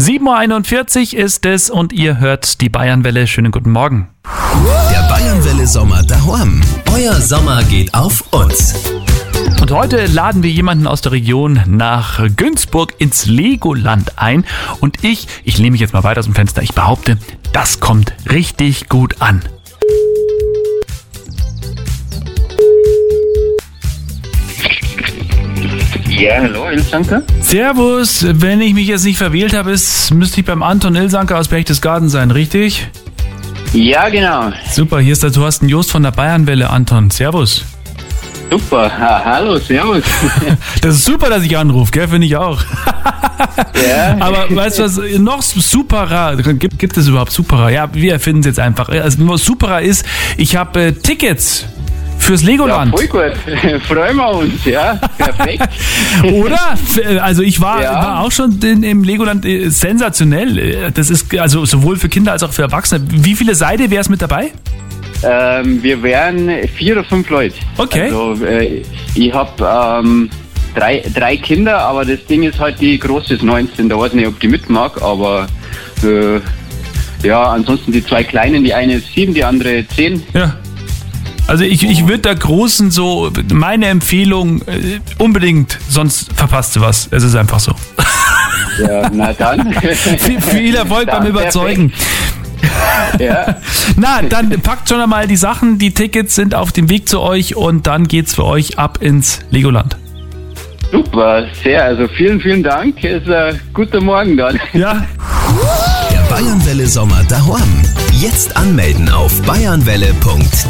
7:41 Uhr ist es und ihr hört die Bayernwelle. Schönen guten Morgen. Der Bayernwelle Sommer daheim. Euer Sommer geht auf uns. Und heute laden wir jemanden aus der Region nach Günzburg ins Legoland ein. Und ich lehne mich jetzt mal weiter aus dem Fenster. Ich behaupte, das kommt richtig gut an. Ja, hallo, Ilsanker. Servus, wenn ich mich jetzt nicht verwählt habe, müsste ich beim Anton Ilsanker aus Berchtesgaden sein, richtig? Ja, genau. Super, hier ist der Thorsten Joost von der Bayernwelle, Anton. Servus. Super, hallo, servus. Das ist super, dass ich anrufe, gell? Finde ich auch. Ja. Aber weißt du was, noch superer, gibt es überhaupt superer? Ja, wir erfinden es jetzt einfach. Also nur superer ist, ich habe Tickets fürs Legoland. Ja, voll gut. Freuen wir uns, ja. Perfekt. Oder? Also ich war auch schon im Legoland, sensationell. Das ist also sowohl für Kinder als auch für Erwachsene. Wie viele seid ihr? Wer ist mit dabei? Wir wären 4 oder 5 Leute. Okay. Also, ich habe drei Kinder, aber das Ding ist halt, die große ist 19, da weiß ich nicht, ob die mitmag, aber ja, ansonsten die 2 Kleinen, die eine ist 7, die andere 10. Ja. Also ich würde der Großen so, meine Empfehlung, unbedingt, sonst verpasst du was. Es ist einfach so. Ja, na dann. Viel Erfolg beim Überzeugen. Ja. Na, dann packt schon einmal die Sachen, die Tickets sind auf dem Weg zu euch und dann geht's für euch ab ins Legoland. Super, sehr, also vielen Dank, ist ein guter Morgen dann. Ja. Der Bayernwelle Sommer daheim. Jetzt anmelden auf bayernwelle.de.